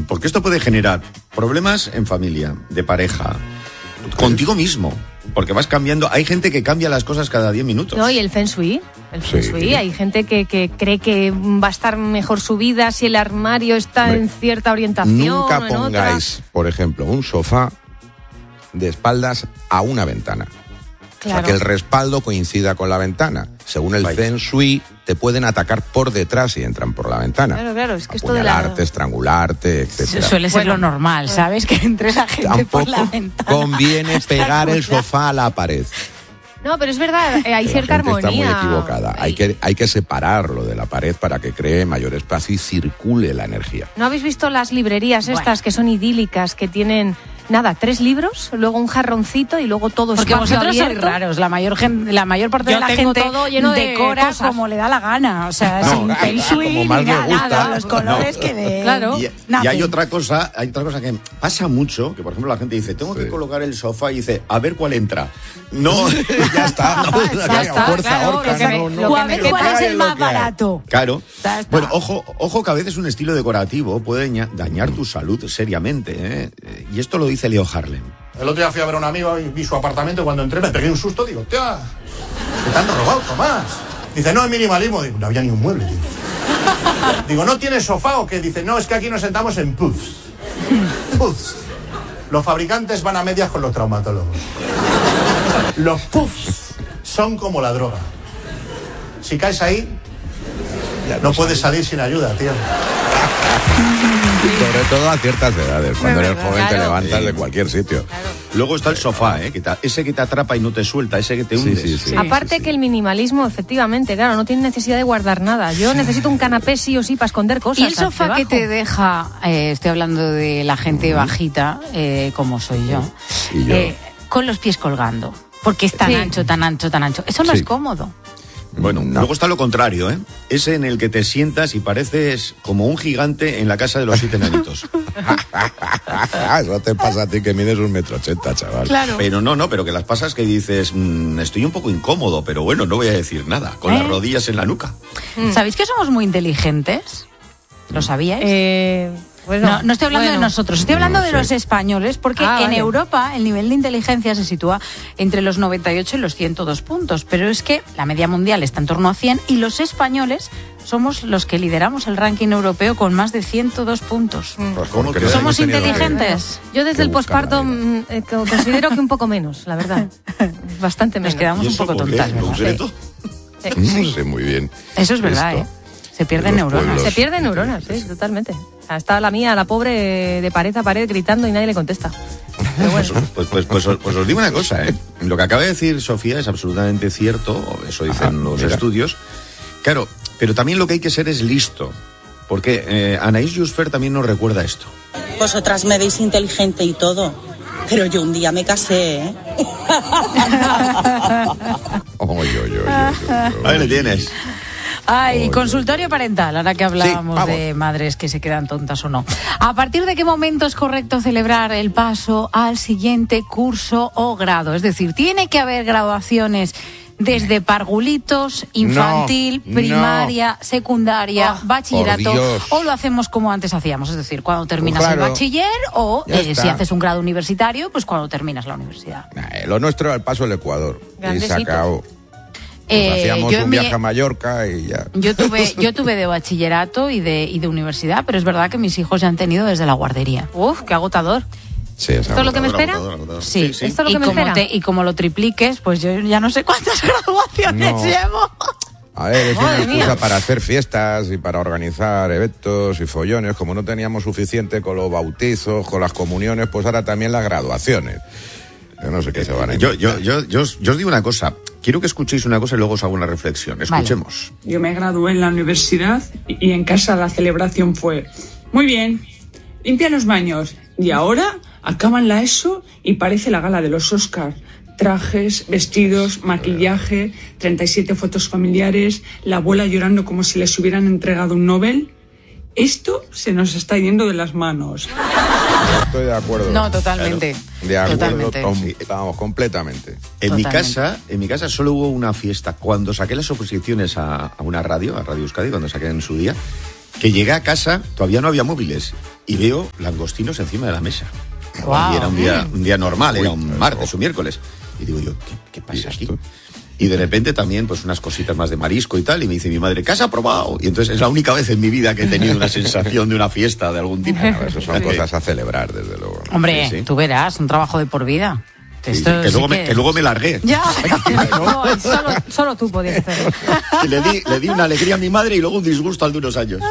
Porque esto puede generar problemas en familia, de pareja, contigo mismo. Porque vas cambiando. Hay gente que cambia las cosas cada 10 minutos. No, y el Feng Shui. Hay gente que cree que va a estar mejor su vida si el armario está en cierta orientación. Nunca o en pongáis, otra. por ejemplo, un sofá de espaldas a una ventana. Claro. O sea, que el respaldo coincida con la ventana. Según el Feng Shui, te pueden atacar por detrás si entran por la ventana. Claro, es que esto de la... Apuñalarte, estrangularte, etcétera. Suele ser lo normal, ¿sabes? Que entre la gente Tampoco por la ventana. conviene pegar el sofá a la pared. No, pero es verdad, hay cierta La gente armonía. está muy equivocada. Hay que separarlo de la pared para que cree mayor espacio y circule la energía. ¿No habéis visto las librerías estas que son idílicas, que tienen, 3 libros, luego un jarroncito y luego todo Porque espacio vosotros sois abierto? raros, la mayor parte Yo de la tengo gente todo lleno de decora cosas. como le da la gana, o sea, sin Feng Shui como ni más le gusta. nada, los colores que de... Claro. Y hay otra cosa que pasa mucho, que por ejemplo la gente dice, tengo que colocar el sofá y dice, a ver cuál entra. No, ya está. Ya está, Fuerza claro, ahorca, lo que me- no, lo no, O que a me ver cuál quepa es el lo más que hay. barato. Claro. Ya está. Bueno, ojo que a veces un estilo decorativo puede dañar tu salud seriamente, ¿eh? Y esto lo dice Leo Harlem. El otro día fui a ver a un amigo y vi su apartamento y cuando entré me pegué un susto, digo, tía, ¿qué te han robado, Tomás? Dice, no, es minimalismo. Digo, no había ni un mueble, tío. Digo, ¿no tienes sofá o qué? Dice, no, es que aquí nos sentamos en puffs. Puffs. Los fabricantes van a medias con los traumatólogos. Los puffs son como la droga. Si caes ahí, no puedes salir sin ayuda, tío. Sobre todo a ciertas edades. Cuando eres joven te claro. levantas de cualquier sitio. Luego está el sofá, ¿eh? Ese que te atrapa y no te suelta, ese que te hundes. sí. Aparte que el minimalismo, efectivamente, claro, no tiene necesidad de guardar nada. Yo necesito un canapé sí o sí para esconder cosas. Y el sofá debajo. que te deja, estoy hablando de la gente bajita, como soy yo, Y yo. con los pies colgando, porque es tan Sí. ancho, tan ancho, tan ancho. Eso no Sí. es cómodo. Bueno, No. luego está lo contrario, ¿eh? Ese en el que te sientas y pareces como un gigante en la casa de los 7 enanitos. Eso te pasa a ti que mides 1,80 m, chaval. Claro. Pero que las pasas que dices, estoy un poco incómodo, pero bueno, no voy a decir nada, con las rodillas en la nuca. ¿Sabéis que somos muy inteligentes? ¿Lo sabíais? Bueno, No estoy hablando de bueno. nosotros, estoy hablando de los españoles, porque en Vale. Europa el nivel de inteligencia se sitúa entre los 98 y los 102 puntos, pero es que la media mundial está en torno a 100 y los españoles somos los que lideramos el ranking europeo con más de 102 puntos. Pues ¿Cómo porque que no ¿Somos hemos tenido inteligentes? Yo desde que el buscar posparto la considero que un poco menos, la verdad. Bastante Nos menos. quedamos ¿Y un eso poco por qué? tontas, ¿En ¿verdad? concreto? No sé muy bien. Eso es verdad, Esto. Se pierden Los neuronas. pueblos. Se pierden neuronas, sí, totalmente. O sea, está la mía, la pobre, de pared a pared gritando y nadie le contesta. Pero bueno. Pues os digo una cosa, ¿eh? Lo que acaba de decir Sofía es absolutamente cierto, eso dicen los mira. estudios. Claro, pero también lo que hay que ser es listo. Porque Anaïs Jusfer también nos recuerda esto. Vosotras me veis inteligente y todo, pero yo un día me casé, ¿eh? Ahí le tienes. Ay, consultorio parental, ahora que hablábamos vamos. de madres que se quedan tontas o no. ¿A partir de qué momento es correcto celebrar el paso al siguiente curso o grado? Es decir, ¿tiene que haber graduaciones desde parvulitos, infantil, No, primaria, secundaria, bachillerato? por Dios. ¿O lo hacemos como antes hacíamos? Es decir, cuando terminas Claro. el bachiller o Ya si está. haces un grado universitario, pues cuando terminas la universidad. Lo nuestro era el paso al Ecuador. Grandecito. Y se acabó. Hacíamos yo en un mi- viaje a Mallorca y ya. Yo tuve de bachillerato y de universidad, pero es verdad que mis hijos ya han tenido desde la guardería. Uf, qué agotador. Sí, es ¿Esto es lo que me espera? Agotador. Sí, ¿Esto es lo que y me como espera? y como lo tripliques, pues yo ya no sé cuántas graduaciones No. llevo. A ver, es una Madre excusa mía. para hacer fiestas y para organizar eventos y follones. Como no teníamos suficiente con los bautizos, con las comuniones, pues ahora también las graduaciones. Yo no sé qué se van a Yo inventar. os digo una cosa. Quiero que escuchéis una cosa y luego os hago una reflexión. Escuchemos. Yo me gradué en la universidad y en casa la celebración fue, muy bien, limpia los baños. Y ahora acaban la ESO y parece la gala de los Oscars. Trajes, vestidos, maquillaje, 37 fotos familiares, la abuela llorando como si les hubieran entregado un Nobel. Esto se nos está yendo de las manos. Estoy de acuerdo. No, totalmente. De acuerdo, Totalmente. vamos, completamente. En mi Totalmente. casa solo hubo una fiesta. Cuando saqué las oposiciones a una radio, a Radio Euskadi, cuando saqué en su día, que llegué a casa, todavía no había móviles, y veo langostinos encima de la mesa. Wow. Y era un día normal, era un martes o miércoles. Y digo yo, ¿qué pasa aquí? Y de repente también, pues unas cositas más de marisco y tal, y me dice mi madre, ¿qué has aprobado? Y entonces es la única vez en mi vida que he tenido una sensación de una fiesta de algún tipo. Bueno, eso son cosas a celebrar, desde luego. Hombre, Sí. tú verás, un trabajo de por vida. Sí, que luego me largué. Ya. No, solo tú podías hacerlo. Y le di una alegría a mi madre y luego un disgusto al de unos años.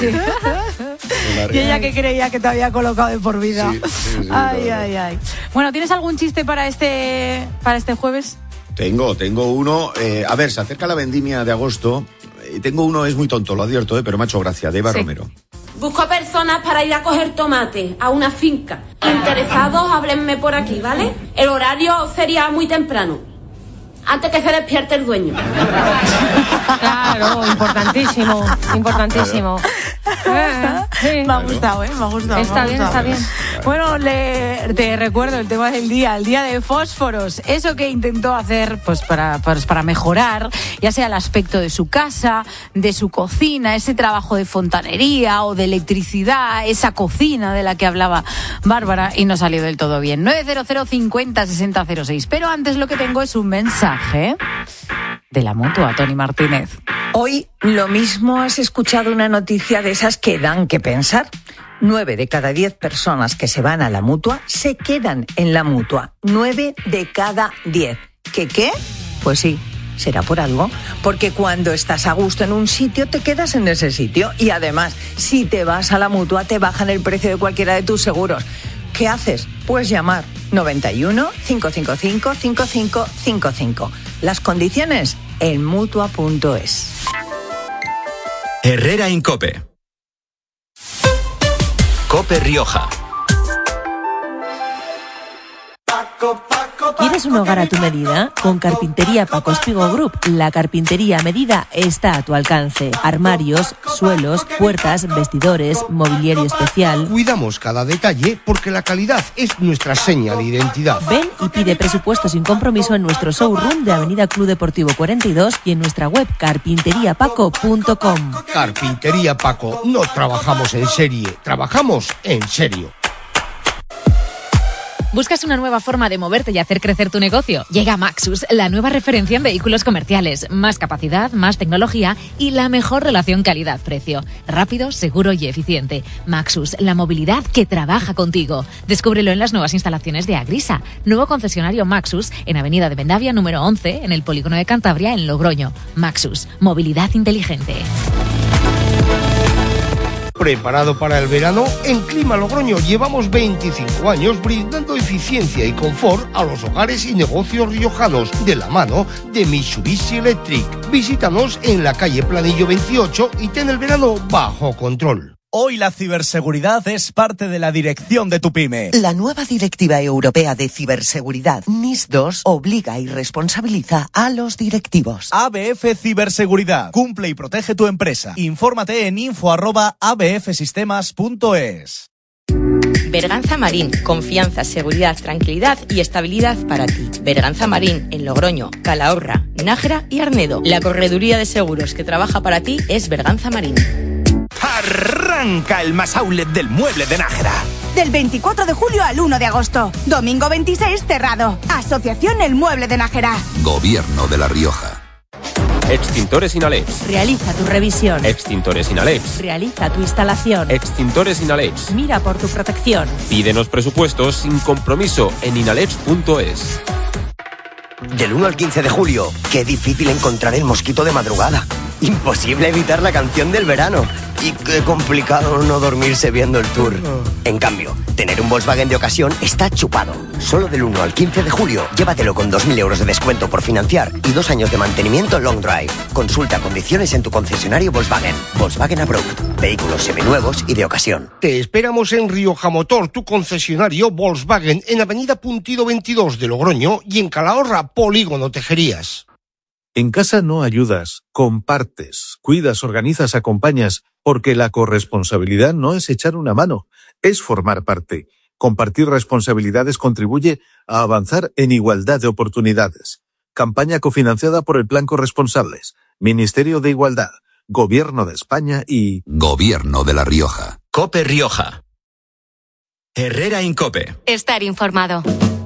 Y ella que creía que te había colocado de por vida. Sí, Ay. Bueno, ¿tienes algún chiste para este jueves? Tengo uno. A ver, se acerca la vendimia de agosto. Tengo uno, es muy tonto, lo advierto, pero me ha hecho gracia, de Eva Romero. Busco personas para ir a coger tomate a una finca. Interesados, háblenme por aquí, ¿vale? El horario sería muy temprano, antes que se despierte el dueño. Claro, importantísimo. Sí. Me ha gustado, me ha gustado. Está bien. Bueno, te recuerdo el tema del día, el día de fósforos. Eso que intentó hacer pues para mejorar, ya sea el aspecto de su casa, de su cocina, ese trabajo de fontanería o de electricidad, esa cocina de la que hablaba Bárbara, y no salió del todo bien. 900 50 60 06. Pero antes lo que tengo es un mensaje de la Mutua, Tony Martínez. Hoy lo mismo has escuchado una noticia de esas que dan que pensar. 9 de cada 10 personas que se van a la Mutua se quedan en la Mutua. 9 de cada 10. ¿Qué? Pues sí, será por algo. Porque cuando estás a gusto en un sitio, te quedas en ese sitio. Y además, si te vas a la Mutua, te bajan el precio de cualquiera de tus seguros. ¿Qué haces? Pues llamar 91 555 5555. Las condiciones en Mutua.es. Herrera Incope. Cope Rioja. ¿Quieres un hogar a tu medida? Con Carpintería Paco Espigo Group, la carpintería a medida está a tu alcance. Armarios, suelos, puertas, vestidores, mobiliario especial. Cuidamos cada detalle porque la calidad es nuestra seña de identidad. Ven y pide presupuesto sin compromiso en nuestro showroom de Avenida Club Deportivo 42 y en nuestra web carpinteriapaco.com. Carpintería Paco, no trabajamos en serie, trabajamos en serio. ¿Buscas una nueva forma de moverte y hacer crecer tu negocio? Llega Maxus, la nueva referencia en vehículos comerciales. Más capacidad, más tecnología y la mejor relación calidad-precio. Rápido, seguro y eficiente. Maxus, la movilidad que trabaja contigo. Descúbrelo en las nuevas instalaciones de Agrisa. Nuevo concesionario Maxus en Avenida de Vendavia número 11, en el Polígono de Cantabria, en Logroño. Maxus, movilidad inteligente. ¿Preparado para el verano? En Clima Logroño llevamos 25 años brindando eficiencia y confort a los hogares y negocios riojanos de la mano de Mitsubishi Electric. Visítanos en la calle Planillo 28 y ten el verano bajo control. Hoy la ciberseguridad es parte de la dirección de tu pyme. La nueva Directiva Europea de Ciberseguridad, NIS2, obliga y responsabiliza a los directivos. ABF Ciberseguridad. Cumple y protege tu empresa. Infórmate en info@abfsistemas.es. Berganza Marín, confianza, seguridad, tranquilidad y estabilidad para ti. Berganza Marín, en Logroño, Calahorra, Nájera y Arnedo. La correduría de seguros que trabaja para ti es Berganza Marín. Arranca el Más Outlet del mueble de Nájera. Del 24 de julio al 1 de agosto. Domingo 26 cerrado. Asociación El Mueble de Nájera. Gobierno de La Rioja. Extintores Inalex. Realiza tu revisión. Extintores Inalex. Realiza tu instalación. Extintores Inalex. Mira por tu protección. Pídenos presupuestos sin compromiso en inalex.es. Del 1 al 15 de julio, qué difícil encontrar el mosquito de madrugada. Imposible evitar la canción del verano. Y qué complicado no dormirse viendo el tour. En cambio, tener un Volkswagen de ocasión está chupado. Solo del 1 al 15 de julio, llévatelo con 2.000 euros de descuento por financiar y 2 años de mantenimiento long drive. Consulta condiciones en tu concesionario Volkswagen. Volkswagen Approved. Vehículos seminuevos y de ocasión. Te esperamos en Rioja Motor, tu concesionario Volkswagen, en Avenida Puntido 22 de Logroño y en Calahorra, Polígono Tejerías. En casa no ayudas, compartes, cuidas, organizas, acompañas, porque la corresponsabilidad no es echar una mano, es formar parte. Compartir responsabilidades contribuye a avanzar en igualdad de oportunidades. Campaña cofinanciada por el Plan Corresponsables, Ministerio de Igualdad, Gobierno de España y Gobierno de La Rioja. COPE Rioja. Herrera Incope. Estar informado.